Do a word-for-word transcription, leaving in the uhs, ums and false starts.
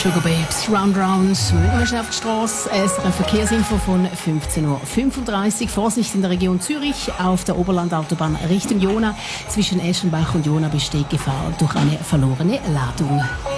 Sugar Babes, Round Round. Wir sind auf die Strasse. Eine Verkehrsinfo von fünfzehn Uhr fünfunddreißig. Vorsicht in der Region Zürich auf der Oberlandautobahn Richtung Jona. Zwischen Eschenbach und Jona besteht Gefahr durch eine verlorene Ladung.